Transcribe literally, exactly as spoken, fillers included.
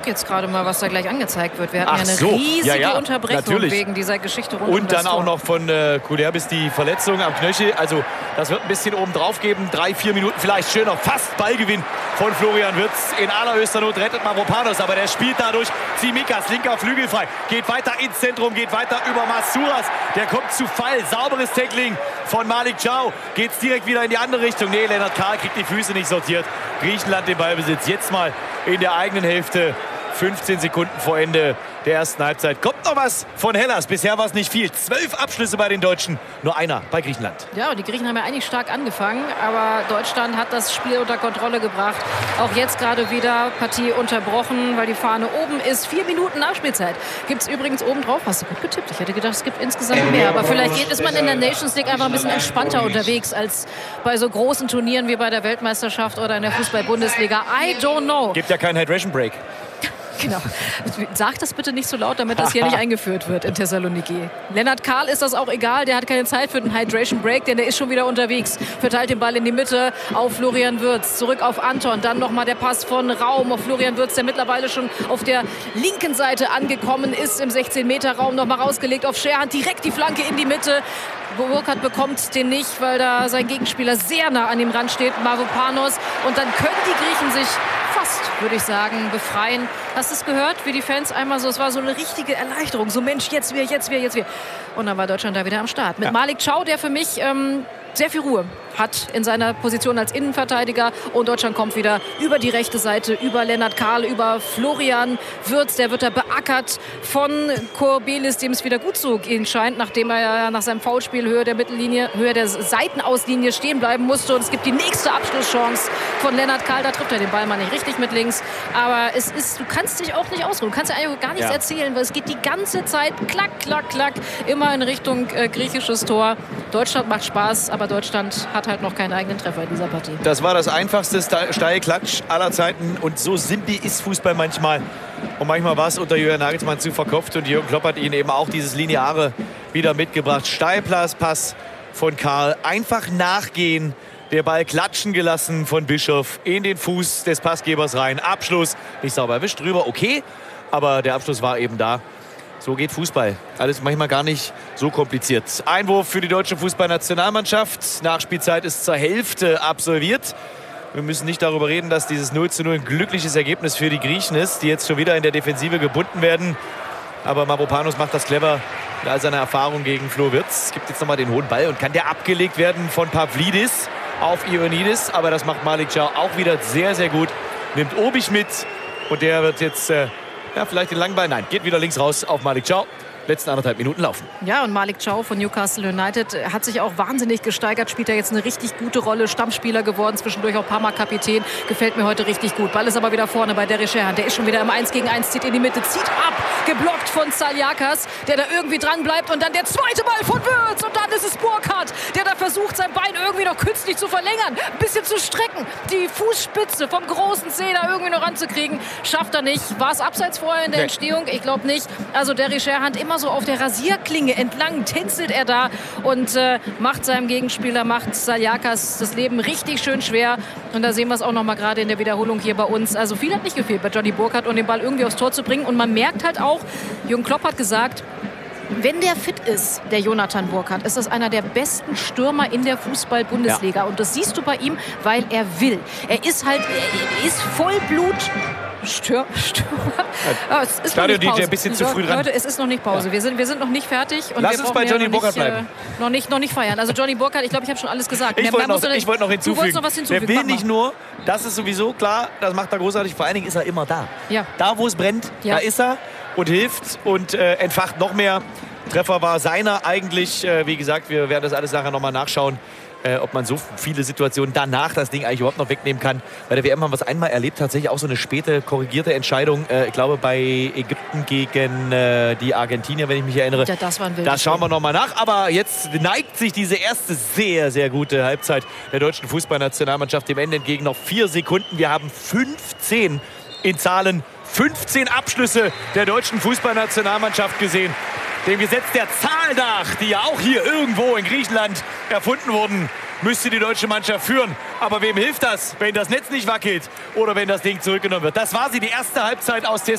jetzt gerade mal, was da gleich angezeigt wird. Wir hatten Ach ja eine so. riesige ja, ja, Unterbrechung natürlich. wegen dieser Geschichte rund Und um das dann auch Tor. noch von äh, Kuderbis die Verletzung am Knöchel. Also das wird ein bisschen oben drauf geben. Drei, vier Minuten vielleicht schöner. Fast Ballgewinn von Florian Wirtz. In allerhöchster Not rettet Mavropanos. Aber der spielt dadurch Tsimikas, linker Flügel frei. Geht weiter ins Zentrum, geht weiter über Masuras. Der kommt zu Fall. Sauberes Tackling von Malik Chow. Geht's direkt wieder in die andere Richtung. Nee, Lennart Kahl kriegt die Füße nicht sortiert. Griechenland den Ballbesitz. Jetzt mal in der eigenen Hälfte. fünfzehn Sekunden vor Ende der ersten Halbzeit. Kommt noch was von Hellas. Bisher war es nicht viel. Zwölf Abschlüsse bei den Deutschen. Nur einer bei Griechenland. Ja, und die Griechen haben ja eigentlich stark angefangen. Aber Deutschland hat das Spiel unter Kontrolle gebracht. Auch jetzt gerade wieder Partie unterbrochen, weil die Fahne oben ist. Vier Minuten Nachspielzeit. Gibt es übrigens oben drauf. Hast du gut getippt? Ich hätte gedacht, es gibt insgesamt mehr. Aber vielleicht ist man in der Nations League einfach ein bisschen entspannter unterwegs als bei so großen Turnieren wie bei der Weltmeisterschaft oder in der Fußball-Bundesliga. I don't know. Gibt ja keinen Hydration Break. Genau. Sag das bitte nicht so laut, damit das hier nicht eingeführt wird in Thessaloniki. Lennart Kahl ist das auch egal. Der hat keine Zeit für den Hydration Break, denn der ist schon wieder unterwegs. Verteilt den Ball in die Mitte auf Florian Wirtz. Zurück auf Anton. Dann nochmal der Pass von Raum auf Florian Wirtz, der mittlerweile schon auf der linken Seite angekommen ist. Im sechzehn Meter Raum nochmal rausgelegt auf Scherhand. Direkt die Flanke in die Mitte. Burkhardt bekommt den nicht, weil da sein Gegenspieler sehr nah an ihm ran steht, Mavropanos. Und dann können die Griechen sich fast, würde ich sagen, befreien. Hast du es gehört, wie die Fans einmal so, es war so eine richtige Erleichterung. So Mensch, jetzt wir, jetzt wir, jetzt wir. Und dann war Deutschland da wieder am Start. Mit ja. Malik Chow, der für mich ähm, sehr viel Ruhe hat in seiner Position als Innenverteidiger. Und Deutschland kommt wieder über die rechte Seite, über Lennart Kahl, über Florian Wirtz. Der wird da beackert von Korbelis, dem es wieder gut zu gehen scheint, nachdem er ja nach seinem Foulspiel Höhe der Mittellinie, Höhe der Seitenauslinie stehen bleiben musste. Und es gibt die nächste Abschlusschance von Lennart Kahl. Da trifft er den Ball mal nicht richtig mit links. Aber es ist, du kannst dich auch nicht ausruhen. Du kannst ja eigentlich gar nichts ja. erzählen, weil es geht die ganze Zeit klack, klack, klack, immer in Richtung äh, griechisches Tor. Deutschland macht Spaß, aber Deutschland hat halt noch keinen eigenen Treffer in dieser Partie. Das war das einfachste Steilklatsch aller Zeiten. Und so simpel ist Fußball manchmal. Und manchmal war es unter Jürgen Nagelsmann zu verkopft. Und Jürgen Klopp hat ihnen eben auch dieses Lineare wieder mitgebracht. Steilpass von Kahl. Einfach nachgehen. Der Ball klatschen gelassen von Bischof in den Fuß des Passgebers rein. Abschluss. Nicht sauber erwischt drüber. Okay. Aber der Abschluss war eben da. So geht Fußball. Alles manchmal gar nicht so kompliziert. Einwurf für die deutsche Fußballnationalmannschaft. Nachspielzeit ist zur Hälfte absolviert. Wir müssen nicht darüber reden, dass dieses null zu null ein glückliches Ergebnis für die Griechen ist, die jetzt schon wieder in der Defensive gebunden werden. Aber Mavropanos macht das clever mit all seiner Erfahrung gegen Flo Wirtz. Es gibt jetzt nochmal den hohen Ball und kann der abgelegt werden von Pavlidis auf Ioannidis. Aber das macht Malik Chow auch wieder sehr, sehr gut. Nimmt Obich mit und der wird jetzt... Äh, Ja, vielleicht den langen Ball. Nein, geht wieder links raus auf Malik Chow. Letzten anderthalb Minuten laufen. Ja, und Malik Chow von Newcastle United hat sich auch wahnsinnig gesteigert. Spielt er jetzt eine richtig gute Rolle. Stammspieler geworden, zwischendurch auch ein paar Mal Kapitän. Gefällt mir heute richtig gut. Ball ist aber wieder vorne bei Derek Scherhand. Der ist schon wieder im eins gegen eins, zieht in die Mitte, zieht ab. Geblockt von Saliakas, der da irgendwie dran bleibt. Und dann der zweite Ball von Wirtz. Und dann ist es Burkhardt, der da versucht, sein Bein irgendwie noch künstlich zu verlängern. Ein bisschen zu strecken. Die Fußspitze vom großen Zeh da irgendwie noch ranzukriegen. Schafft er nicht. War es abseits vorher in der nee. Entstehung? Ich glaube nicht. Also Derek Scherhand immer so auf der Rasierklinge entlang tänzelt er da und äh, macht seinem Gegenspieler, macht Saliakas das Leben richtig schön schwer. Und da sehen wir es auch noch mal gerade in der Wiederholung hier bei uns. Also viel hat nicht gefehlt bei Johnny Burkhardt, um den Ball irgendwie aufs Tor zu bringen. Und man merkt halt auch, Jürgen Klopp hat gesagt, wenn der fit ist, der Jonathan Burkhardt, ist das einer der besten Stürmer in der Fußball-Bundesliga. Ja. Und das siehst du bei ihm, weil er will. Er ist halt, er ist Vollblut... Stör, Stürmer. Ja, es ist Stadion D J ein bisschen zu früh dran. Leute, es ist noch nicht Pause. Ja. Wir, sind, wir sind noch nicht fertig. Und Lass wir uns bei Johnny ja Burkhardt nicht, bleiben. Äh, noch, nicht, noch nicht feiern. Also Johnny Burkhardt, ich glaube, ich habe schon alles gesagt. Ich wollte noch, noch, wollt noch hinzufügen. noch was hinzufügen. Der will nicht nur, das ist sowieso klar, das macht er großartig. Vor allen Dingen ist er immer da. Ja. Da, wo es brennt, ja. da ist er und hilft und äh, entfacht noch mehr. Treffer war seiner eigentlich. Äh, wie gesagt, wir werden das alles nachher nochmal nachschauen. Äh, ob man so viele Situationen danach das Ding eigentlich überhaupt noch wegnehmen kann. Bei der W M haben wir es einmal erlebt, tatsächlich auch so eine späte korrigierte Entscheidung. Äh, ich glaube bei Ägypten gegen äh, die Argentinier, wenn ich mich erinnere. Ja, das war ein wildes Das schauen wir noch mal nach. Aber jetzt neigt sich diese erste sehr, sehr gute Halbzeit der deutschen Fußballnationalmannschaft dem Ende entgegen. Noch vier Sekunden. Wir haben fünfzehn in Zahlen. fünfzehn Abschlüsse der deutschen Fußballnationalmannschaft gesehen. Dem Gesetz der Zahl nach, die ja auch hier irgendwo in Griechenland erfunden wurden, müsste die deutsche Mannschaft führen. Aber wem hilft das, wenn das Netz nicht wackelt oder wenn das Ding zurückgenommen wird? Das war sie, die erste Halbzeit aus